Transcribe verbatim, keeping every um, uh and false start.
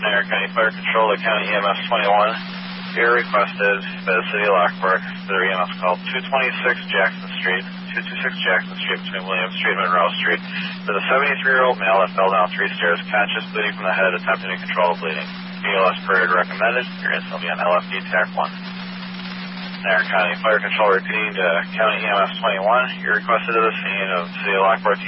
Niagara County Fire Control to County E M S twenty-one. You're requested by the City of Lockport, their E M S call two twenty-six Jackson Street, two twenty-six Jackson Street between William Street and Monroe Street. There's a seventy-three-year-old male that fell down three stairs, conscious, bleeding from the head, attempting to control the bleeding. B L S period recommended. Your incident will be on L F D TAC one. Niagara County Fire Control repeating to County E M S twenty-one. You're requested to the scene of City of Lockport